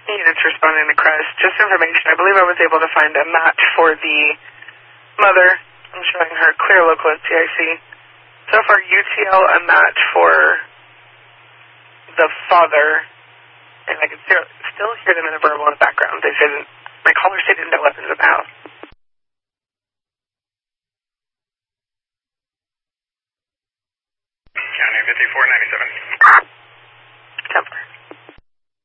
units responding to Crest. Just information. I believe I was able to find a match for the mother. I'm showing her clear local at CIC. So far, UTL a match for the father, and I can still hear them in the verbal in the background. They said, my caller stated no weapons in the house. County 5497.